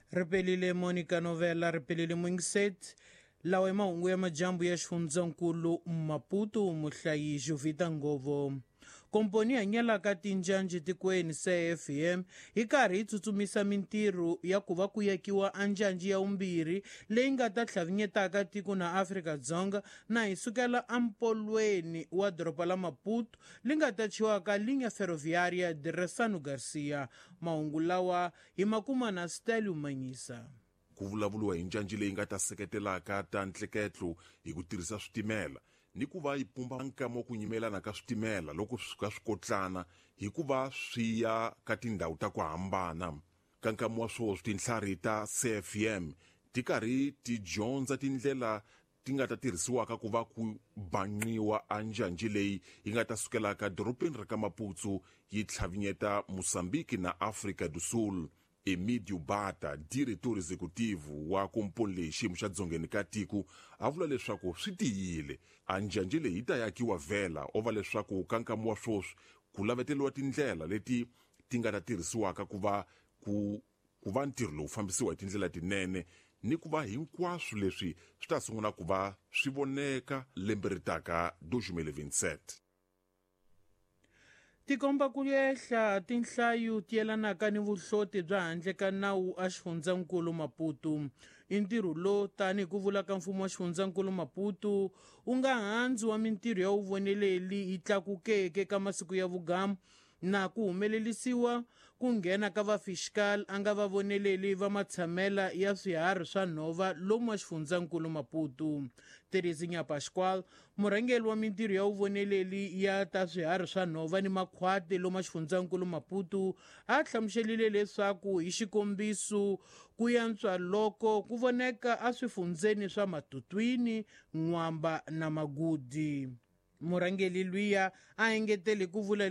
Ripelile Monica Novella, ripelile Mwingset, lawa mahungu ya majambu ya xifundzankulu Maputo muhlayi Jovita Ngovo. Komponi ya nyalaka tinjanji tikweni CFM hi karhi hi tsutsumisa mintirho ya ku va ku yakiwa anjanji ya umbirhi leyi nga ta tlhavinyetaka tiko na Afrika-Dzonga na hi sukela ampolweni wa doroba la Maputo li nga ta chiwaka linha ferroviária de Ressano Garcia. Mahungu lawa hi makuma na Stelu Manyisa. Ku vulavuliwa hi njanji leyi nga ta seketelaka ta ntleketlo hi ku tirhisa switimela ni ku va yi pumba nkama wa ku yimelana ka switimela loko swi ka swi kotlana hi ku va swi ya ka tindhawu ta ku hambana. Ka nkama wa swona tinhlari ta CFM ti karhi ti dyondza tindlela ti nga ta tirhisiwaka ku va ku banqiwa anjanji leyi yi nga ta sukelaka dorobeni ra ka Maputo yi tlhavinyeta Mosambiki na Africa do Sul. Emídio Bata, diretor executivo wa komponi leyi xiyimo xa dzongeni ka tiko, a vula leswaku swi tiyile anjanji leyi yi ta yakiwa vhela ova leswaku ka nkama wa swoswi ku laveteliwa tindlela leti ti nga ta tirhisiwaka ku va ntirho lowu fambisiwa hi tindlela tinene ni ku va hinkwaswo leswi swi ta sungula ku va swi voneka lembe ri taka 2027. Tikomba ku yehla tinhlayo ti yelanaka ni vuhloti bya handle ka nawu a xifundzankulu Maputo. I ntirho lowu tani hi ku vula ka mfumo wa xifundzankulu Maputo u nga handzu wa mintirho ya uvoneleli yi tlakukeke ka masiku ya vugamu na ku humelelisiwa ku nghena ka vafiskal a nga va voneleli va matshamela ya swiharhi swa nhova lomu wa xifundzankulu Maputo. Terezinha Pascual, murhangeri wa mintirho ya uvoneleli ya ta swiharhi swa nhova ni makhwati lomu wa xifundzankulu Maputo, a hlamuxerile leswaku hi xikombiso ku yantswa loko ku voneka a swifundzeni swa Matutwini, N'wamba na Magudi. Murhangeri luya a engetele ku vula